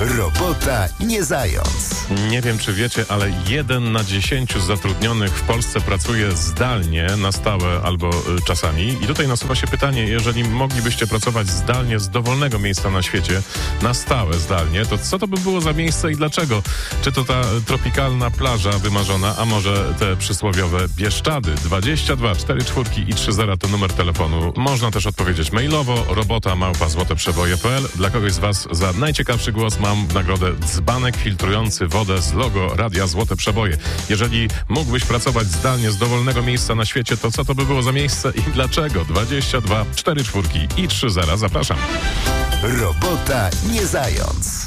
Robota nie zając. Nie wiem, czy wiecie, ale 1 na 10 zatrudnionych w Polsce pracuje zdalnie, na stałe albo czasami. I tutaj nasuwa się pytanie, jeżeli moglibyście pracować zdalnie z dowolnego miejsca na świecie, na stałe zdalnie, to co to by było za miejsce i dlaczego? Czy to ta tropikalna plaża wymarzona, a może te przysłowiowe Bieszczady? 22 44 i 30 to numer telefonu. Można też odpowiedzieć mailowo, robota@złoteprzeboje.pl. Dla kogoś z Was za najciekawszy głos mam w nagrodę dzbanek filtrujący wodę z logo Radia Złote Przeboje. Jeżeli mógłbyś pracować zdalnie z dowolnego miejsca na świecie, to co to by było za miejsce i dlaczego? 22 44 i 30. Zapraszam. Robota nie zając.